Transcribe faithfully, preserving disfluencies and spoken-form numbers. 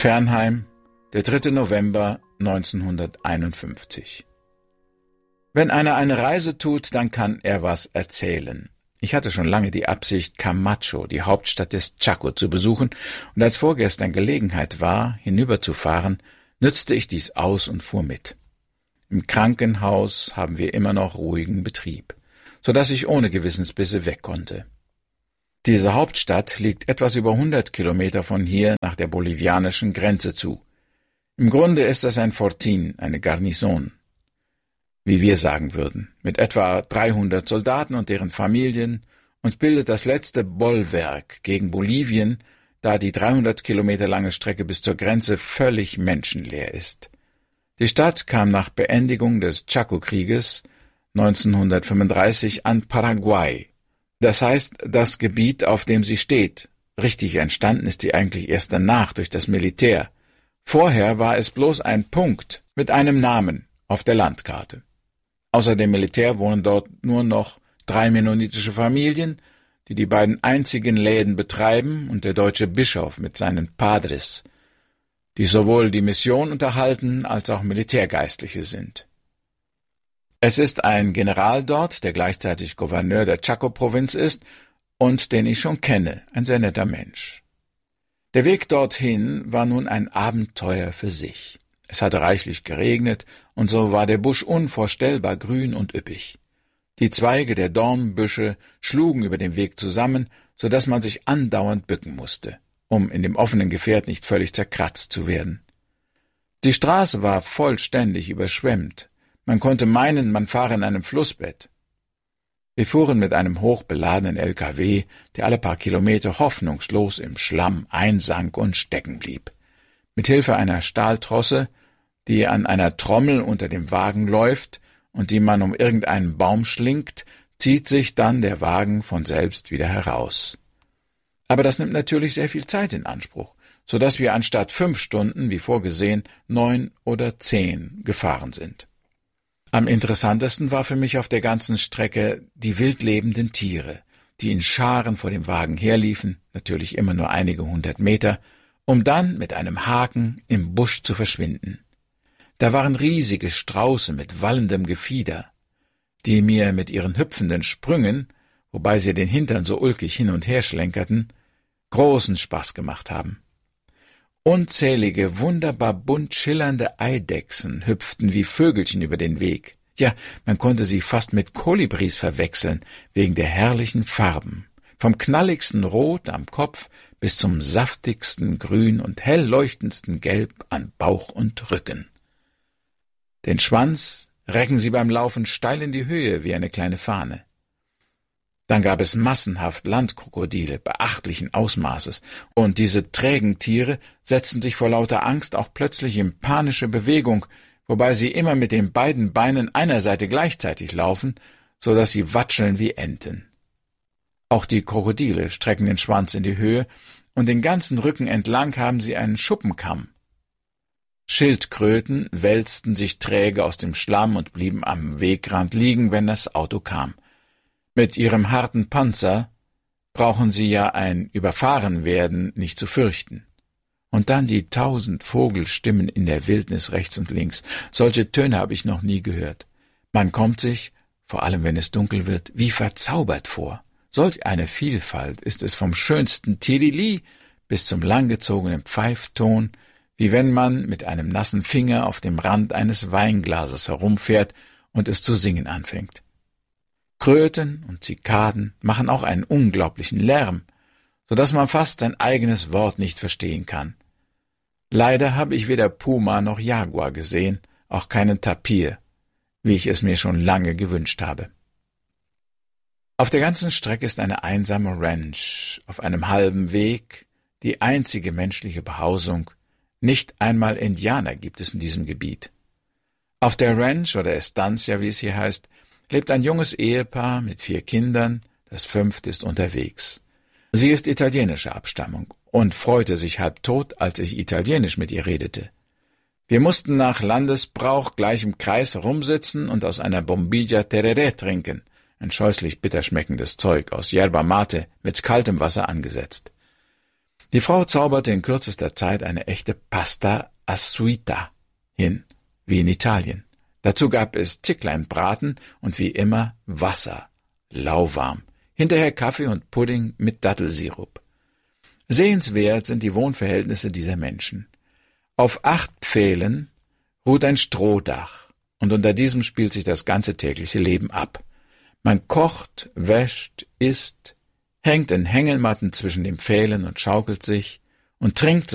Fernheim, der dritte November neunzehnhunderteinundfünfzig. Wenn einer eine Reise tut, dann kann er was erzählen. Ich hatte schon lange die Absicht, Camacho, die Hauptstadt des Chaco, zu besuchen, und als vorgestern Gelegenheit war, hinüberzufahren, nützte ich dies aus und fuhr mit. Im Krankenhaus haben wir immer noch ruhigen Betrieb, so dass ich ohne Gewissensbisse weg konnte. Diese Hauptstadt liegt etwas über hundert Kilometer von hier nach der bolivianischen Grenze zu. Im Grunde ist das ein Fortin, eine Garnison, wie wir sagen würden, mit etwa dreihundert Soldaten und deren Familien, und bildet das letzte Bollwerk gegen Bolivien, da die dreihundert Kilometer lange Strecke bis zur Grenze völlig menschenleer ist. Die Stadt kam nach Beendigung des Chaco-Krieges neunzehnhundertfünfunddreißig an Paraguay. Das heißt, das Gebiet, auf dem sie steht. Richtig entstanden ist sie eigentlich erst danach durch das Militär. Vorher war es bloß ein Punkt mit einem Namen auf der Landkarte. Außer dem Militär wohnen dort nur noch drei mennonitische Familien, die die beiden einzigen Läden betreiben, und der deutsche Bischof mit seinen Padres, die sowohl die Mission unterhalten als auch Militärgeistliche sind. Es ist ein General dort, der gleichzeitig Gouverneur der Chaco-Provinz ist und den ich schon kenne, ein sehr netter Mensch. Der Weg dorthin war nun ein Abenteuer für sich. Es hatte reichlich geregnet, und so war der Busch unvorstellbar grün und üppig. Die Zweige der Dornbüsche schlugen über dem Weg zusammen, so dass man sich andauernd bücken musste, um in dem offenen Gefährt nicht völlig zerkratzt zu werden. Die Straße war vollständig überschwemmt. Man konnte meinen, man fahre in einem Flussbett. Wir fuhren mit einem hochbeladenen L K W, der alle paar Kilometer hoffnungslos im Schlamm einsank und stecken blieb. Mit Hilfe einer Stahltrosse, die an einer Trommel unter dem Wagen läuft und die man um irgendeinen Baum schlingt, zieht sich dann der Wagen von selbst wieder heraus. Aber das nimmt natürlich sehr viel Zeit in Anspruch, so dass wir anstatt fünf Stunden, wie vorgesehen, neun oder zehn gefahren sind. Am interessantesten war für mich auf der ganzen Strecke die wildlebenden Tiere, die in Scharen vor dem Wagen herliefen, natürlich immer nur einige hundert Meter, um dann mit einem Haken im Busch zu verschwinden. Da waren riesige Strauße mit wallendem Gefieder, die mir mit ihren hüpfenden Sprüngen, wobei sie den Hintern so ulkig hin und her schlenkerten, großen Spaß gemacht haben. Unzählige, wunderbar bunt schillernde Eidechsen hüpften wie Vögelchen über den Weg. Ja, man konnte sie fast mit Kolibris verwechseln, wegen der herrlichen Farben. Vom knalligsten Rot am Kopf bis zum saftigsten Grün und hell leuchtendsten Gelb an Bauch und Rücken. Den Schwanz recken sie beim Laufen steil in die Höhe wie eine kleine Fahne. Dann gab es massenhaft Landkrokodile beachtlichen Ausmaßes, und diese trägen Tiere setzten sich vor lauter Angst auch plötzlich in panische Bewegung, wobei sie immer mit den beiden Beinen einer Seite gleichzeitig laufen, so dass sie watscheln wie Enten. Auch die Krokodile strecken den Schwanz in die Höhe, und den ganzen Rücken entlang haben sie einen Schuppenkamm. Schildkröten wälzten sich träge aus dem Schlamm und blieben am Wegrand liegen, wenn das Auto kam. Mit ihrem harten Panzer brauchen sie ja ein Überfahrenwerden nicht zu fürchten. Und dann die tausend Vogelstimmen in der Wildnis rechts und links. Solche Töne habe ich noch nie gehört. Man kommt sich, vor allem wenn es dunkel wird, wie verzaubert vor. Solch eine Vielfalt ist es vom schönsten Tirili bis zum langgezogenen Pfeifton, wie wenn man mit einem nassen Finger auf dem Rand eines Weinglases herumfährt und es zu singen anfängt. Kröten und Zikaden machen auch einen unglaublichen Lärm, so dass man fast sein eigenes Wort nicht verstehen kann. Leider habe ich weder Puma noch Jaguar gesehen, auch keinen Tapir, wie ich es mir schon lange gewünscht habe. Auf der ganzen Strecke ist eine einsame Ranch, auf einem halben Weg, die einzige menschliche Behausung. Nicht einmal Indianer gibt es in diesem Gebiet. Auf der Ranch oder Estancia, wie es hier heißt, lebt ein junges Ehepaar mit vier Kindern, das fünfte ist unterwegs. Sie ist italienischer Abstammung und freute sich halb tot, als ich Italienisch mit ihr redete. Wir mussten nach Landesbrauch gleich im Kreis herumsitzen und aus einer Bombilla Tereré trinken, ein scheußlich bitter schmeckendes Zeug aus Yerba Mate mit kaltem Wasser angesetzt. Die Frau zauberte in kürzester Zeit eine echte Pasta assuita hin, wie in Italien. Dazu gab es Zicklein Braten und wie immer Wasser, lauwarm. Hinterher Kaffee und Pudding mit Dattelsirup. Sehenswert sind die Wohnverhältnisse dieser Menschen. Auf acht Pfählen ruht ein Strohdach, und unter diesem spielt sich das ganze tägliche Leben ab. Man kocht, wäscht, isst, hängt in Hängematten zwischen den Pfählen und schaukelt sich und trinkt